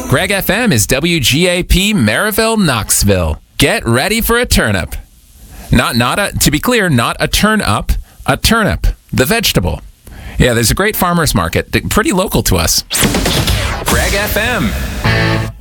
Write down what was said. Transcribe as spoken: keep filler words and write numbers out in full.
Greg F M is W G A P Maryville, Knoxville. Get ready for a turnip. Not, not a, to be clear, not a turn up, a turnip, the vegetable. Yeah, there's a great farmer's market, pretty local to us. Greg F M.